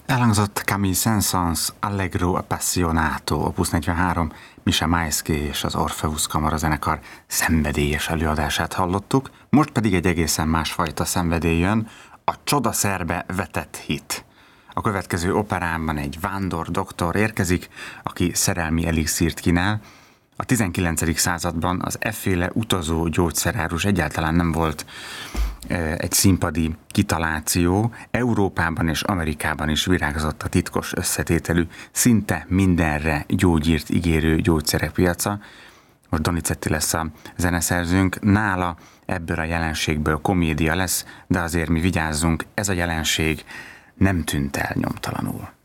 Elhangzott Camille Saint-Saëns Allegro Appassionato, Opus 43, Misha Maisky és az Orpheus Kamarazenekar szenvedélyes előadását hallottuk, most pedig egy egészen másfajta szenvedély jön, a csodaszerbe vetett hit. A következő operámban egy vándor doktor érkezik, aki szerelmi elixírt kínál. A 19. században az efféle utazó gyógyszerárus egyáltalán nem volt egy színpadi kitaláció. Európában és Amerikában is virágzott a titkos összetételű, szinte mindenre gyógyírt ígérő gyógyszerek piaca. Most Donizetti lesz a zeneszerzőnk, nála ebből a jelenségből komédia lesz, de azért mi vigyázzunk, ez a jelenség nem tűnt el nyomtalanul.